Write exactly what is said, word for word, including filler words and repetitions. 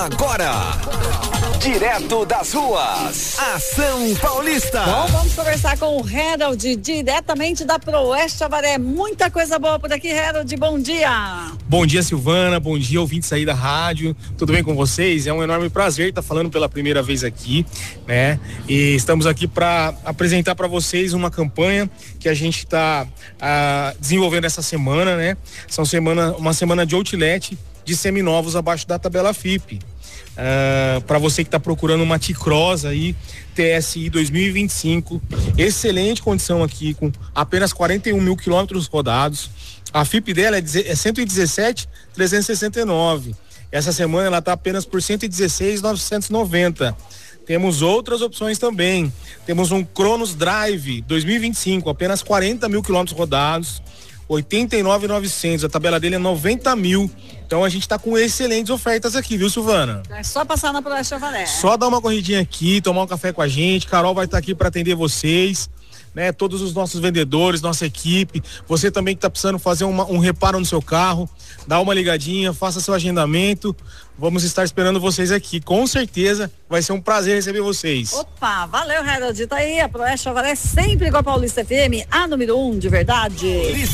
Agora, direto das ruas, Ação Paulista. Bom, vamos conversar com o Harold, diretamente da Proeste Avaré. Muita coisa boa por aqui, Harold, bom dia. Bom dia, Silvana, bom dia, ouvintes aí da rádio, tudo bem com vocês? É um enorme prazer estar falando pela primeira vez aqui, né? E estamos aqui para apresentar para vocês uma campanha que a gente está ah, desenvolvendo essa semana, né? São semana, uma semana de outlet de seminovos abaixo da tabela F I P. Uh, para você que está procurando uma T-Cross aí, T S I dois mil e vinte e cinco, excelente condição aqui, com apenas quarenta e um mil quilômetros rodados. A F I P dela é cento e dezessete mil trezentos e sessenta e nove. Essa semana ela está apenas por cento e dezesseis mil novecentos e noventa. Temos outras opções também. Temos um Cronos Drive dois mil e vinte e cinco, apenas quarenta mil quilômetros rodados, oitenta e nove mil e novecentos. A tabela dele é noventa mil. Então a gente tá com excelentes ofertas aqui, viu, Silvana? É só passar na Proeste Avaré. Só dar uma corridinha aqui, tomar um café com a gente. Carol vai estar aqui para atender vocês, né? Todos os nossos vendedores, nossa equipe. Você também que tá precisando fazer uma, um reparo no seu carro, dá uma ligadinha, faça seu agendamento. Vamos estar esperando vocês aqui. Com certeza vai ser um prazer receber vocês. Opa, valeu, Harold. Tá aí, a Proeste Avaré sempre com a Paulista F M, a número um de verdade.